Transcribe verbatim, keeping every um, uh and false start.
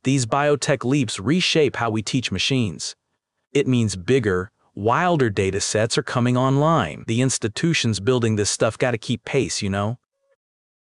These biotech leaps reshape how we teach machines. It means bigger, wilder data sets are coming online. The institutions building this stuff gotta keep pace, you know?